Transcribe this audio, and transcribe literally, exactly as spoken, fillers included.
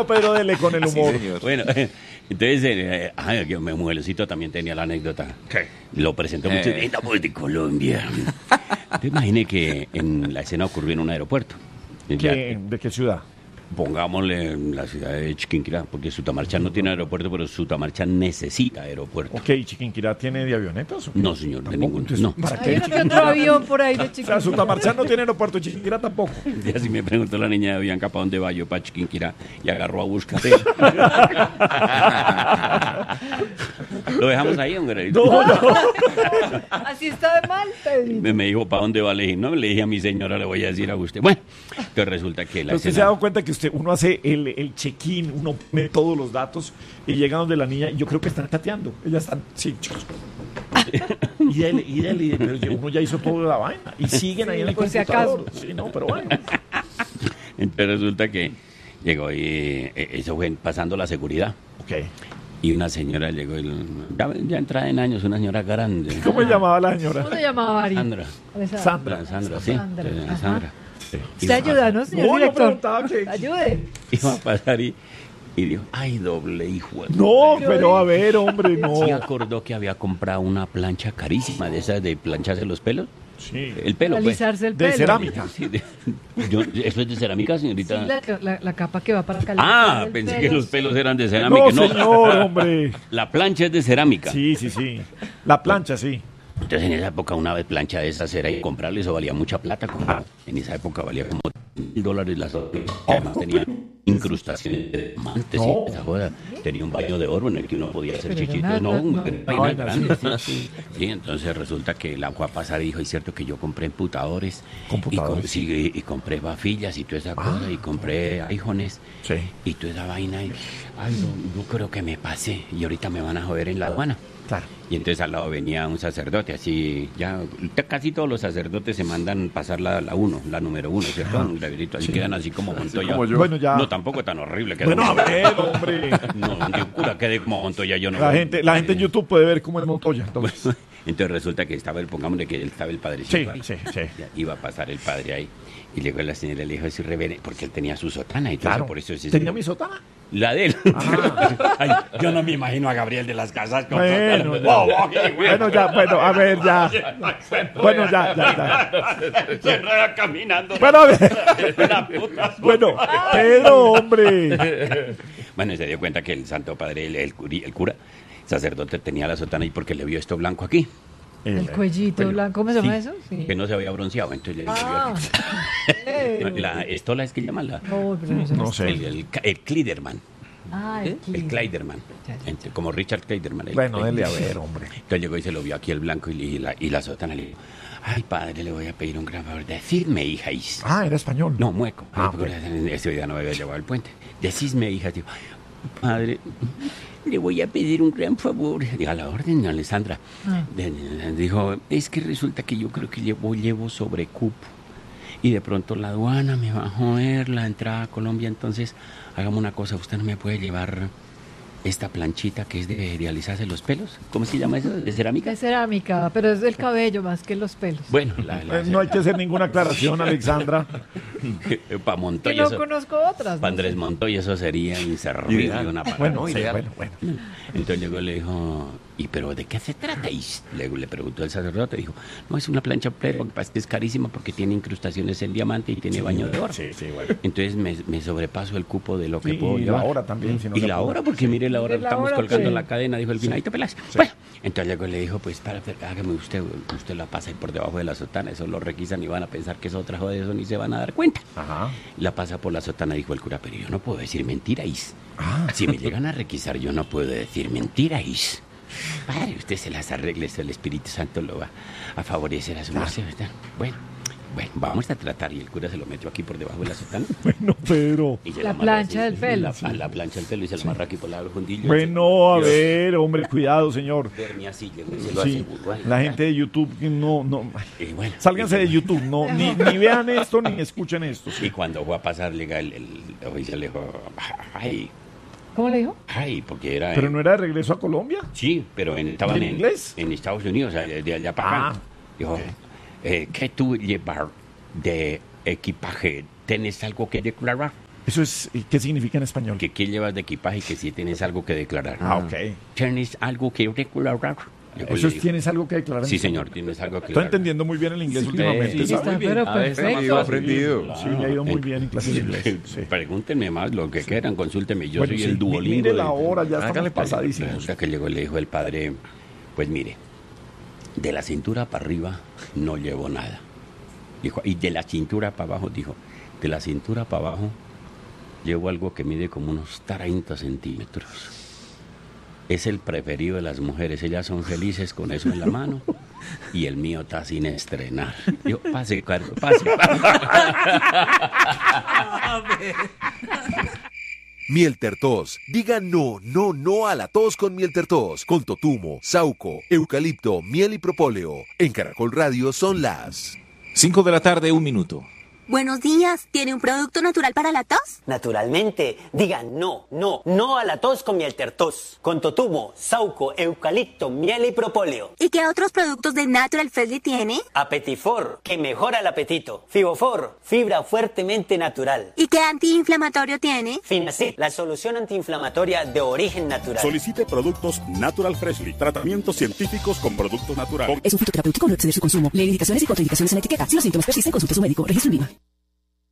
Pedro, dele con el humor. Sí, Bueno, entonces, eh, ay, que mi mujercito también tenía la anécdota. ¿Qué? Lo presentó mucho. Eh. Estamos de Colombia. Te imaginé que en la escena ocurrió en un aeropuerto. Ya, ¿Qué- ¿De qué ciudad? pongámosle en la ciudad de Chiquinquirá, porque Sutamarcha no tiene aeropuerto, pero Sutamarcha necesita aeropuerto. Ok, ¿Chiquinquirá tiene de avionetas? ¿O qué? No, señor, de Tampoco, ninguno. entonces, No. ¿para qué Hay uno que otro Chiquinquirá? avión por ahí de O sea, chiquito. Sutamarcha no tiene aeropuerto, Chiquinquirá tampoco. Y así me preguntó la niña de Bianca, ¿para dónde va yo? Para Chiquinquirá. Y agarró a buscar. Lo dejamos ahí, hombre. No, no. Así está de mal, Pedrito. Me, me dijo, ¿para dónde va? Le dije, no, le dije a mi señora, le voy a decir a usted. Bueno, entonces resulta que la Pero usted se ha escena... dado cuenta que usted, uno hace el, el check-in, uno pone todos los datos y llega donde la niña, y yo creo que están chateando. Ellas están, sí, chicos. Y dele, y dele, y dele, pero ya- uno ya hizo toda la vaina. Y siguen ahí en el por si computador. acaso. Sí, no, pero bueno. Entonces resulta que llegó y eh, eso fue pasando la seguridad. Ok. Y una señora llegó, y, ya, ya entrada en años, una señora grande. ¿Cómo se llamaba la ¿Cómo se señora? llamaba, Ari? Sandra. Esa- Sandra. Sandra, sí. Sandra, eh, ajá. Sandra. Usted ayuda, ¿no, señor No, yo director? preguntaba que- Ayude. Iba a pasar y, y dijo, ay, doble hijo. de No, pero a ver, hombre, no. Sí acordó que había comprado una plancha carísima de esas de plancharse los pelos. Sí. El pelo, pues. Alisarse el De pelo. cerámica. Sí, de- yo- ¿Eso es de cerámica, Sí, señorita? la, la- la capa que va para calentar Ah, el pensé pelo, que los sí. pelos eran de cerámica. No, No, señor, hombre. La plancha es de cerámica. Sí, sí, sí. La plancha, sí. Entonces en esa época una vez plancha de esas era y comprarle eso valía mucha plata. Como en esa época valía como mil dólares las horas. Además tenía incrustaciones de diamantes. No. Sí, esa joda. Tenía un baño de oro en el que uno podía hacer Pero era chichitos. una- No, no. una Vaina vaina grande. así. Sí, sí. Sí, entonces resulta que la agua pasada dijo, es cierto que yo compré computadores. Computadores. Y, com- sí, y compré bafillas y toda esa cosa. Y compré iPhones. Sí. Y toda esa vaina. Y, ay, no, no creo que me pase. Y ahorita me van a joder en la aduana. Claro. Y entonces al lado venía un sacerdote, así, ya t- casi todos los sacerdotes se mandan pasar la, la uno, la número uno, ¿cierto? Un graverito, así quedan así como Montoya. como yo. Bueno, ya. No, tampoco tan horrible que Bueno, a ver, hombre. No, de un cura quede como Montoya, yo no. La gente, la gente en YouTube puede ver cómo es Montoya. Entonces. Entonces resulta que estaba, el, pongámosle que estaba el padrecito Sí, ahí. sí, sí. Ya iba a pasar el padre ahí. Y llegó la señora y le dijo, es reverendo, porque él tenía su sotana y todo Claro. eso, por eso es ¿Tenía mi sotana? La de él. Ay, yo no me imagino a Gabriel de las Casas con Bueno, sotana. ya. Wow, wow, qué güey. Bueno, ya, bueno, a ver, ya. Bueno, ya, ya, ya. Se enreda caminando. Bueno, a ver. La puta. Bueno, Pedro, hombre. Bueno, y se dio cuenta que el Santo Padre, el, el, curi- el cura, sacerdote, tenía la sotana y porque le vio esto blanco aquí, El cuellito blanco, ¿cómo se llama eso? Sí. que no se había bronceado, entonces le, le vio Ah, aquí. pero- La estola es que llaman la... No, pero no se No me- sé. El, el, el Kleiderman, Ah, el el clima. Kleiderman, Ya, ya. Entre- como Richard Kleiderman. el- Bueno, el- dele a ver, hombre. Entonces llegó y se lo vio aquí el blanco y, le- y la, y la sotana le dijo, ay padre, le voy a pedir un gran favor, decidme, hijáis. Ah, era español. No, mueco. Ah, Porque ese día no me había llevado al puente. Decidme, hija, digo, padre, le voy a pedir un gran favor. Diga la orden, Alessandra. Ah. De- de- Dijo, es que resulta que yo creo que llevo, llevo sobrecupo. Y de pronto la aduana me va a joder la entrada a Colombia. Entonces, hagamos una cosa, usted no me puede llevar esta planchita que es de, de alisarse los pelos. ¿Cómo se llama eso? ¿De cerámica? Es cerámica, pero es del cabello más que los pelos. Bueno, la, la, Eh, No hay que hacer ninguna aclaración, Alexandra. para Que Montoya. no eso- conozco otras. para ¿no? Andrés Montoya eso sería inservible Ideal. una palabra. Bueno, No, sí, ideal. bueno, bueno. Entonces llegó y le dijo, ¿y pero de qué se trata? Y le, le preguntó el sacerdote, dijo, no, es una plancha pero lo que pasa es que es carísima porque tiene incrustaciones en diamante y tiene baño de oro. Sí, sí, bueno. Entonces me, me sobrepaso el cupo de lo que Sí, puedo y llevar. la hora también, si no y se la apura. hora, porque mire la hora, Mire la estamos hora, colgando pues. la cadena, dijo el finadito Peláez. Bueno, entonces llegó y le dijo, pues para, hágame usted, usted la pasa ahí por debajo de la sotana, eso lo requisan y van a pensar que es otra joda de eso ni se van a dar cuenta. Ajá. La pasa por la sotana, dijo el cura, pero yo no puedo decir mentiras. Ah. Si me llegan a requisar, yo no puedo decir mentiras. Padre, usted se las arregle, eso el Espíritu Santo lo va a favorecer a su merced, ¿verdad? Bueno, bueno, vamos a tratar. Y el cura se lo metió aquí por debajo de la sotana. Bueno, Pedro. Y se La lo amarró plancha así, del pelo. La, la plancha del pelo y se lo amarra aquí por la fundillo. Bueno, a Dios. ver, hombre, cuidado, señor. Duerme así, llegó y se lo Sí, aseguró ahí. la gente de YouTube no, no. Y bueno, Sálganse y- de YouTube, no, ni, ni vean esto ni escuchen esto. Y cuando fue a pasar, llega el, el oficial, le dijo, ay, ¿Cómo le dijo? ay, porque era... Pero no era de regreso a Colombia. Sí, pero en, estaban ¿En en, inglés? en Estados Unidos, o sea, de, de allá para Ah, acá. Dijo, eh, ¿qué tú llevar de equipaje? ¿Tienes algo que declarar? Eso es, ¿qué significa en español? Que qué llevas de equipaje y que si tienes algo que declarar. Ah, ok. ¿Tienes algo que declarar? Eso es, ¿tienes algo que declarar? Sí, señor, tienes algo que Estoy declarar. entendiendo muy bien el inglés Sí, últimamente. sí, ¿sabes? está, pero A veces perfecto. más fácil. aprendido. Sí, me ha ido muy bien en clases de inglés. Sí. Pregúntenme más lo que quieran, consúltenme. Yo Bueno, soy sí, el Duolingo. mire la de- hora, ya estamos Hágale, pues. pasadísimos. Resulta que llegó y le dijo el padre, pues mire, de la cintura para arriba no llevo nada. Dijo, y de la cintura para abajo, dijo, de la cintura para abajo llevo algo que mide como unos treinta centímetros. Es el preferido de las mujeres, ellas son felices con eso en la mano y el mío está sin estrenar. Yo, pase, Carlos, pase. Miel Tertos. Diga no, no, no a la tos con Miel Tertos. Con totumo, sauco, eucalipto, miel y propóleo. En Caracol Radio son las... cinco de la tarde, un minuto. Buenos días, ¿tiene un producto natural para la tos? Naturalmente, digan no, no, no a la tos con Miel Tertos. Con totumo, sauco, eucalipto, miel y propóleo. ¿Y qué otros productos de Natural Freshly tiene? Apetifor, que mejora el apetito. Fibofor, fibra fuertemente natural. ¿Y qué antiinflamatorio tiene? Finacid, la solución antiinflamatoria de origen natural. Solicite productos Natural Freshly, tratamientos científicos con productos naturales. Es un fitoterapéutico, no exceder su consumo. Lee indicaciones y contraindicaciones en la etiqueta. Si los síntomas persisten, consulte a su médico. Registro en Lima.